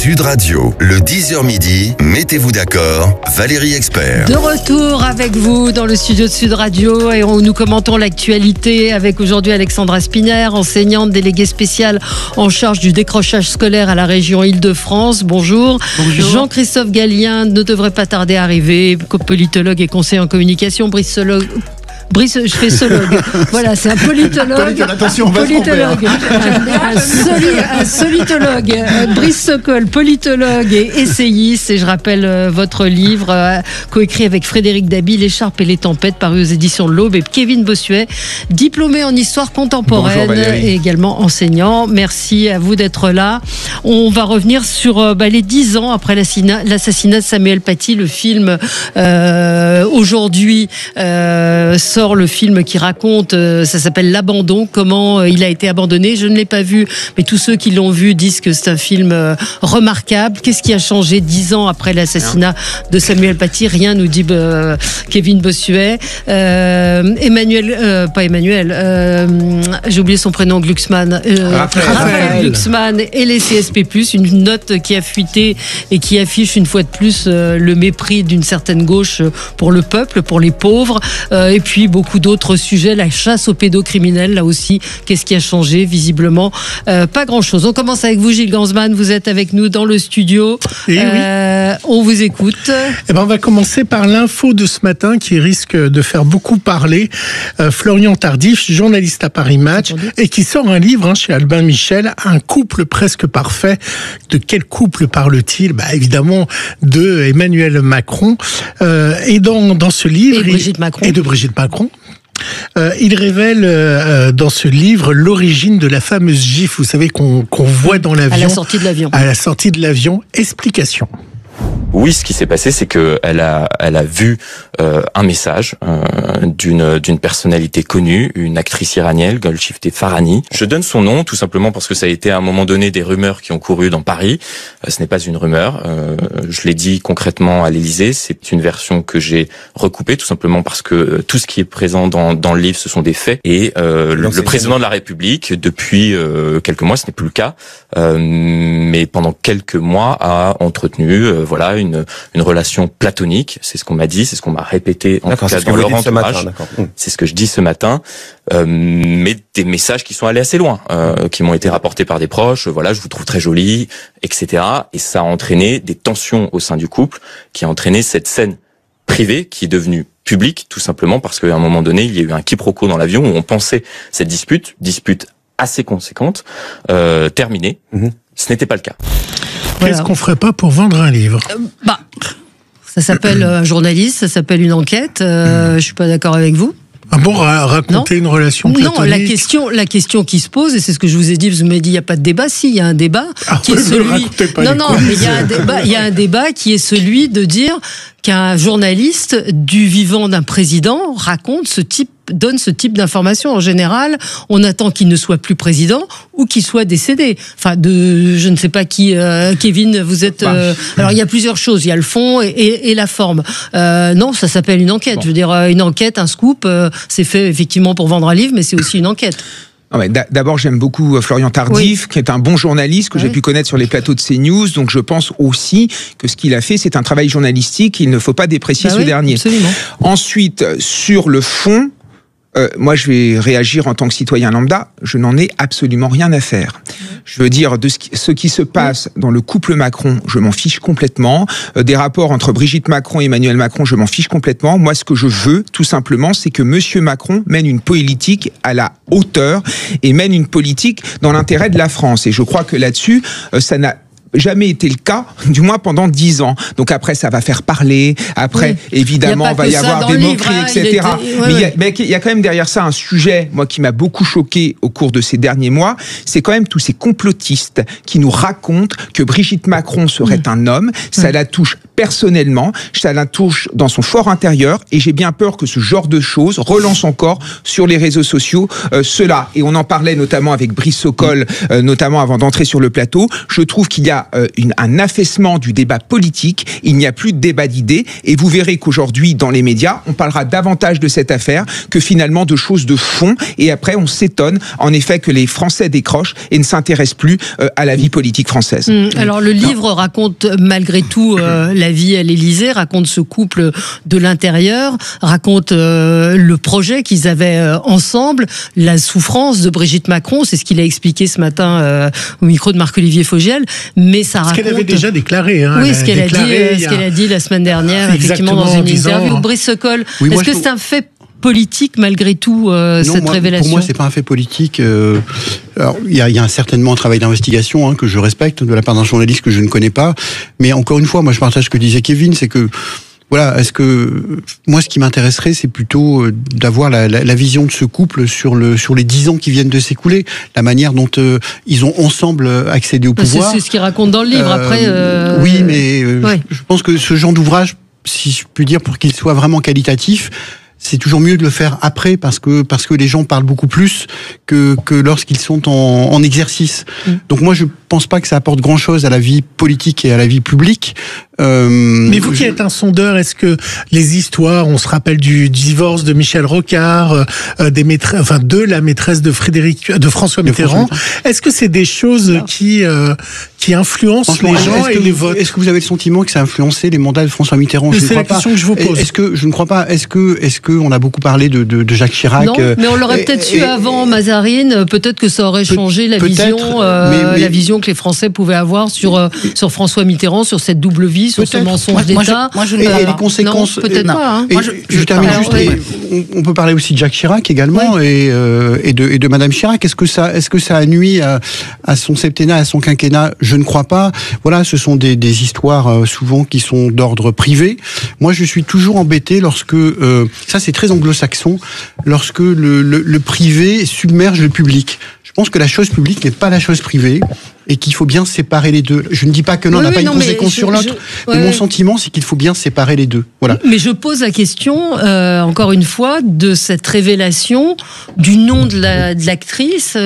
Sud Radio, le 10h midi, mettez-vous d'accord, Valérie Expert. De retour avec vous dans le studio de Sud Radio et nous commentons l'actualité avec aujourd'hui Alexandra Spiner, enseignante déléguée spéciale en charge du décrochage scolaire à la région Île-de-France. Bonjour. Bonjour. Jean-Christophe Gallien ne devrait pas tarder à arriver, politologue et conseiller en communication, Brice, je fais sologue. Voilà, c'est un politologue. Attention, on va politologue. Un solitologue. Brice Sokol, politologue et essayiste. Et je rappelle votre livre, coécrit avec Frédéric Dabi, L'écharpe et les tempêtes, paru aux éditions de l'Aube. Et Kevin Bossuet, diplômé en histoire contemporaine et également enseignant. Merci à vous d'être là. On va revenir sur les 10 ans après l'assassinat de Samuel Paty. Le film, aujourd'hui, sort le film qui raconte, ça s'appelle L'abandon, comment il a été abandonné. Je ne l'ai pas vu, mais tous ceux qui l'ont vu disent que c'est un film remarquable. Qu'est-ce qui a changé 10 ans après l'assassinat de Samuel Paty? Rien, nous dit Kevin Bossuet. J'ai oublié son prénom, Glucksmann. Raphaël Glucksmann et les CSP+, une note qui a fuité et qui affiche une fois de plus le mépris d'une certaine gauche pour le peuple, pour les pauvres, et puis beaucoup d'autres sujets, la chasse aux pédocriminels, là aussi, qu'est-ce qui a changé? Visiblement, pas grand-chose. On commence avec vous, Gilles Gansman, vous êtes avec nous dans le studio. Oui. On vous écoute. On va commencer par l'info de ce matin qui risque de faire beaucoup parler. Florian Tardif, journaliste à Paris Match, et qui sort un livre chez Albin Michel, Un couple presque parfait. De quel couple parle-t-il? Évidemment, de Emmanuel Macron. Et dans ce livre... Et de Brigitte Macron. Il révèle dans ce livre l'origine de la fameuse gifle, vous savez, qu'on voit dans l'avion. À la sortie de l'avion. À la sortie de l'avion. Explication. Oui, ce qui s'est passé, c'est que elle a vu un message d'une personnalité connue, une actrice iranienne, Golshifteh Farahani. Je donne son nom tout simplement parce que ça a été à un moment donné des rumeurs qui ont couru dans Paris. Ce n'est pas une rumeur. Je l'ai dit concrètement à l'Élysée. C'est une version que j'ai recoupée tout simplement parce que tout ce qui est présent dans le livre, ce sont des faits. Et le président de la République, depuis quelques mois, ce n'est plus le cas, mais pendant quelques mois, a entretenu une relation platonique, c'est ce qu'on m'a dit, c'est ce qu'on m'a répété en tout cas dans leur entourage. C'est ce que je dis ce matin, mais des messages qui sont allés assez loin, qui m'ont été rapportés par des proches, je vous trouve très jolie, etc. Et ça a entraîné des tensions au sein du couple, qui a entraîné cette scène privée qui est devenue publique, tout simplement parce qu'à un moment donné, il y a eu un quiproquo dans l'avion où on pensait cette dispute assez conséquente, terminée. Ce n'était pas le cas. Qu'est-ce qu'on ferait pas pour vendre un livre? Ça s'appelle un journaliste, ça s'appelle une enquête. Je suis pas d'accord avec vous. Ah bon, raconter une relation platonique? Non, la question qui se pose, et c'est ce que je vous ai dit, vous m'avez dit il n'y a pas de débat. Si, il y a un débat qui est celui... mais il y a un débat qui est celui de dire qu'un journaliste du vivant d'un président donne ce type d'informations. En général, on attend qu'il ne soit plus président ou qu'il soit décédé. Je ne sais pas qui, Kevin, vous êtes... alors, il y a plusieurs choses. Il y a le fond et la forme. Non, ça s'appelle une enquête. Je veux dire, une enquête, un scoop, c'est fait effectivement pour vendre un livre, mais c'est aussi une enquête. D'abord, j'aime beaucoup Florian Tardif, qui est un bon journaliste que j'ai pu connaître sur les plateaux de CNews. Donc, je pense aussi que ce qu'il a fait, c'est un travail journalistique. Il ne faut pas déprécier ce dernier. Absolument. Ensuite, sur le fond, moi, je vais réagir en tant que citoyen lambda. Je n'en ai absolument rien à faire. Je veux dire, de ce qui se passe dans le couple Macron, je m'en fiche complètement. Des rapports entre Brigitte Macron et Emmanuel Macron, je m'en fiche complètement. Moi, ce que je veux, tout simplement, c'est que Monsieur Macron mène une politique à la hauteur et mène une politique dans l'intérêt de la France. Et je crois que là-dessus, ça n'a jamais été le cas, du moins pendant 10 ans. Donc après, ça va faire parler. Après, évidemment, il va y avoir des moqueries, etc. Mais il y a quand même derrière ça un sujet, moi, qui m'a beaucoup choqué au cours de ces derniers mois. C'est quand même tous ces complotistes qui nous racontent que Brigitte Macron serait un homme. Ça la touche personnellement, ça la touche dans son fort intérieur et j'ai bien peur que ce genre de choses relance encore sur les réseaux sociaux cela. Et on en parlait notamment avec Brice Sokol, notamment avant d'entrer sur le plateau. Je trouve qu'il y a un affaissement du débat politique, il n'y a plus de débat d'idées et vous verrez qu'aujourd'hui dans les médias, on parlera davantage de cette affaire que finalement de choses de fond et après on s'étonne en effet que les Français décrochent et ne s'intéressent plus à la vie politique française. Alors le livre raconte malgré tout la vie à l'Élysée, raconte ce couple de l'intérieur, raconte le projet qu'ils avaient ensemble, la souffrance de Brigitte Macron, c'est ce qu'il a expliqué ce matin au micro de Marc-Olivier Fogiel, mais ça raconte... Ce qu'elle avait déjà déclaré. Oui, ce qu'elle a dit la semaine dernière, effectivement dans une interview. Brice Sokol, est-ce que c'est un fait politique malgré tout cette révélation? Pour moi, c'est pas un fait politique. Alors, il y a certainement un travail d'investigation que je respecte de la part d'un journaliste que je ne connais pas. Mais encore une fois, moi, je partage ce que disait Kevin, c'est que voilà, moi, ce qui m'intéresserait, c'est plutôt d'avoir la vision de ce couple sur les 10 ans qui viennent de s'écouler, la manière dont ils ont ensemble accédé au pouvoir. C'est ce qu'il raconte dans le livre. Après, oui, mais je pense que ce genre d'ouvrage, si je puis dire, pour qu'il soit vraiment qualitatif, c'est toujours mieux de le faire après parce que les gens parlent beaucoup plus que lorsqu'ils sont en exercice. Donc moi, je pense pas que ça apporte grand-chose à la vie politique et à la vie publique. Mais vous qui êtes un sondeur, est-ce que les histoires, on se rappelle du divorce de Michel Rocard, de la maîtresse de François Mitterrand, est-ce que c'est des choses qui influencent les gens et les votes? Est-ce que vous avez le sentiment que ça a influencé les mandats de François Mitterrand? C'est la question que je vous pose. Je ne crois pas. Est-ce que on a beaucoup parlé de Jacques Chirac? Non, mais on l'aurait peut-être su avant Mazarine. Peut-être que ça aurait changé la vision que les Français pouvaient avoir sur François Mitterrand, sur cette double vie, sur ce mensonge d'État. Et les conséquences. Non, peut-être pas. Je termine juste. On peut parler aussi de Jacques Chirac également et de Madame Chirac. Est-ce que ça a nui à son septennat, à son quinquennat? Je ne crois pas. Voilà, ce sont des histoires souvent qui sont d'ordre privé. Moi, je suis toujours embêté lorsque ça, c'est très anglo-saxon, lorsque le privé submerge le public. Je pense que la chose publique n'est pas la chose privée et qu'il faut bien séparer les deux. Je ne dis pas que l'un n'a pas une conséquence sur l'autre, mais mon sentiment, c'est qu'il faut bien séparer les deux. Voilà. Mais je pose la question, encore une fois, de cette révélation du nom de l'actrice,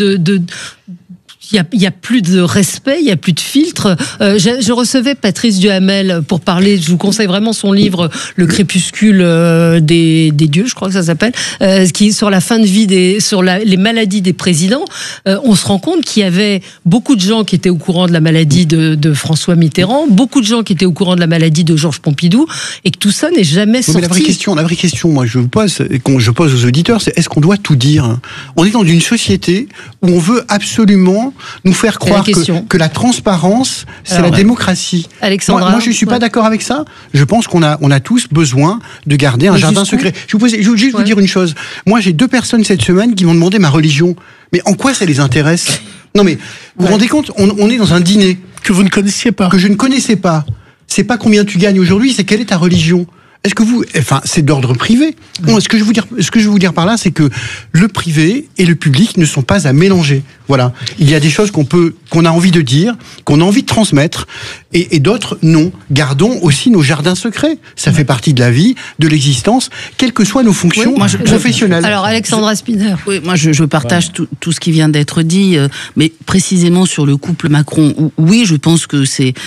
il y a plus de respect, il y a plus de filtre. Je recevais Patrice Duhamel pour parler. Je vous conseille vraiment son livre Le crépuscule des dieux, je crois que ça s'appelle, qui est sur la fin de vie les maladies des présidents. On se rend compte qu'il y avait beaucoup de gens qui étaient au courant de la maladie de François Mitterrand, beaucoup de gens qui étaient au courant de la maladie de Georges Pompidou, et que tout ça n'est jamais sorti. Mais la vraie question, moi, je pose aux auditeurs, c'est est-ce qu'on doit tout dire? On est dans une société où on veut absolument nous faire croire que la transparence, c'est la démocratie. Alexandra, moi, je ne suis pas d'accord avec ça. Je pense qu'on a tous besoin de garder un jardin secret. Je vais juste vous dire une chose. Moi, j'ai 2 personnes cette semaine qui m'ont demandé ma religion. Mais en quoi ça les intéresse? Non, mais vous vous rendez compte, on est dans un dîner. Que vous ne connaissiez pas. Que je ne connaissais pas. C'est pas combien tu gagnes aujourd'hui, c'est quelle est ta religion. Est-ce que c'est d'ordre privé. Bon, ce que je veux vous dire par là, c'est que le privé et le public ne sont pas à mélanger. Voilà. Il y a des choses qu'on a envie de dire, qu'on a envie de transmettre, et d'autres non. Gardons aussi nos jardins secrets. Ça fait partie de la vie, de l'existence, quelles que soient nos fonctions professionnelles. Alors, Alexandra Spinner. Oui, moi, je partage tout ce qui vient d'être dit, mais précisément sur le couple Macron. Oui, je pense que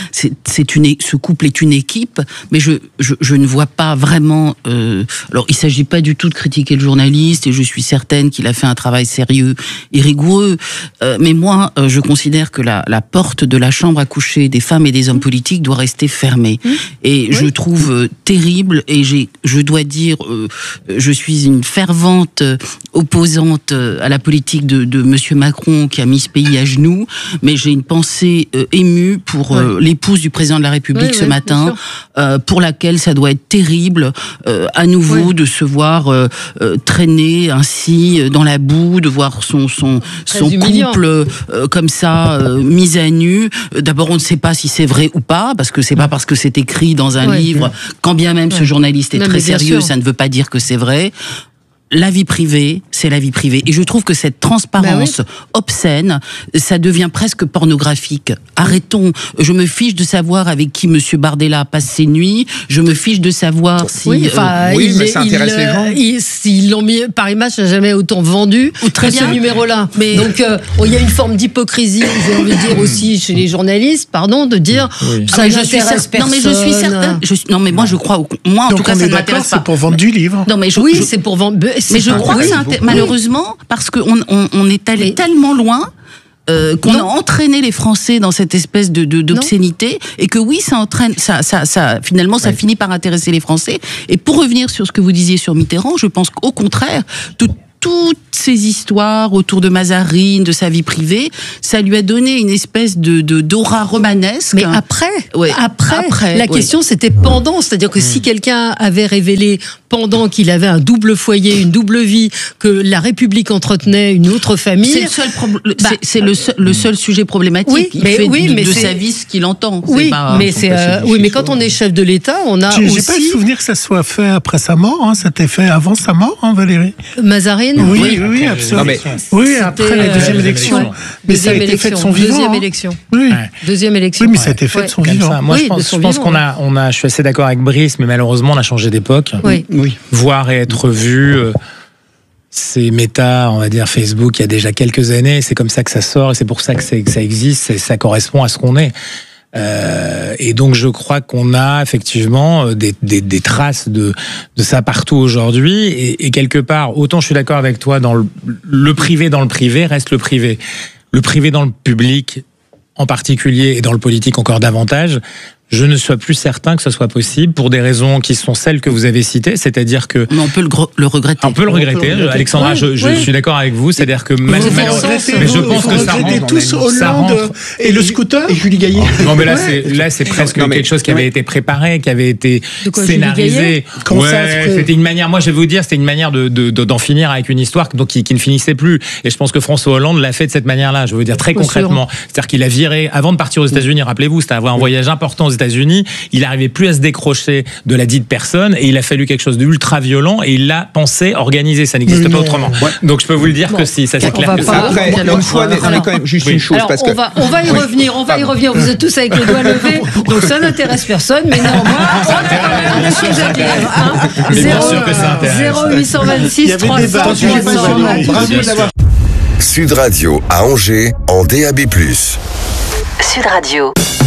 ce couple est une équipe, mais je ne vois pas vraiment. Alors, il s'agit pas du tout de critiquer le journaliste, et je suis certaine qu'il a fait un travail sérieux et rigoureux. Mais moi, je considère que la porte de la chambre à coucher des femmes et des hommes politiques doit rester fermée. Et je trouve terrible, et je dois dire, je suis une fervente opposante à la politique de Monsieur Macron qui a mis ce pays à genoux, mais j'ai une pensée émue pour l'épouse du président de la République ce matin, pour laquelle ça doit être terrible à nouveau de se voir traîner ainsi dans la boue, de voir son couple comme ça mis à nu. D'abord, on ne sait pas si c'est vrai ou pas, parce que c'est pas parce que c'est écrit dans un livre, quand bien même ce journaliste est très sérieux, ça ne veut pas dire que c'est vrai. la vie privée, c'est la vie privée. Et je trouve que cette transparence obscène, ça devient presque pornographique. Arrêtons. Je me fiche de savoir avec qui Monsieur Bardella passe ses nuits. Je me fiche de savoir si... mais ça intéresse les gens. S'ils l'ont mis... Paris Match n'a jamais autant vendu que ce numéro-là. Mais... Donc, il y a une forme d'hypocrisie, j'ai envie de dire aussi, chez les journalistes, de dire... Ça n'intéresse personne. Non, mais je suis certain... Non, mais moi, je crois... Moi, en donc tout cas, ça ne m'intéresse pas. C'est pour vendre du livre. Non, mais c'est pour vendre... Mais je crois que malheureusement, parce qu'on est allé tellement loin qu'on a entraîné les Français dans cette espèce d'obscénité, et que oui, ça entraîne, finalement, ça finit par intéresser les Français. Et pour revenir sur ce que vous disiez sur Mitterrand, je pense qu'au contraire, toutes ces histoires autour de Mazarine, de sa vie privée, ça lui a donné une espèce d'aura romanesque. Mais après, la question c'était pendant, c'est-à-dire que si quelqu'un avait révélé pendant qu'il avait un double foyer, une double vie, que la République entretenait une autre famille, c'est le seul sujet problématique. Il fait de sa vie ce qu'il entend. Mais quand on est chef de l'État, on a aussi... J'ai pas le souvenir que ça soit fait après sa mort. Ça a été fait avant sa mort, Valérie. Mazarine. Oui, absolument. Oui, après la deuxième élection. Mais ça a été fait de son vivant. Deuxième élection. Oui, mais ça a été fait de son vivant. Moi, je pense je suis assez d'accord avec Brice, mais malheureusement, on a changé d'époque. Oui. Voir et être vu, c'est méta, on va dire, Facebook, il y a déjà quelques années. C'est comme ça que ça sort, et c'est pour ça que ça existe, et ça correspond à ce qu'on est. Et donc je crois qu'on a effectivement des traces de ça partout aujourd'hui, et quelque part, autant je suis d'accord avec toi, dans le privé dans le privé reste le privé dans le public en particulier, et dans le politique encore davantage. Je ne suis plus certain que ce soit possible, pour des raisons qui sont celles que vous avez citées, c'est-à-dire que... Mais on peut le regretter. On peut le regretter, Alexandra, je suis d'accord avec vous, c'est-à-dire que... Mais je pense que ça rentre... tous Hollande et le scooter et Julie Gaillet. Non, mais là, c'est presque quelque chose qui avait été préparé, qui avait été scénarisé. C'était une manière, moi je vais vous dire, c'était une manière d'en finir avec une histoire qui ne finissait plus. Et je pense que François Hollande l'a fait de cette manière-là, je veux vous dire très concrètement. C'est-à-dire qu'il a viré, avant de partir aux États-Unis, rappelez-vous, c'était un voyage important aux États-Unis, il n'arrivait plus à se décrocher de la dite personne, et il a fallu quelque chose d'ultra violent, et il l'a pensé, organisé, ça n'existe pas autrement. Donc je peux vous le dire que si, ça c'est clair que ça. Après, une fois, on est quand même juste une chose. Alors, parce que... on va y revenir, vous êtes tous avec les doigts levés, donc ça n'intéresse personne, mais néanmoins, on a des choses à dire. Bien sûr que ça intéresse. 0826 300 300. Sud Radio à Angers en DAB+. Sud Radio.